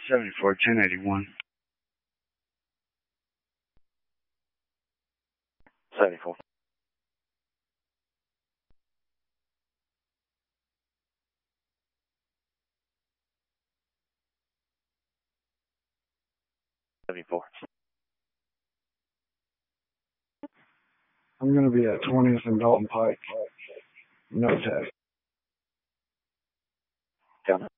74 1081. 74. I'm going to be at 20th and Dalton Pike. No tag. Down.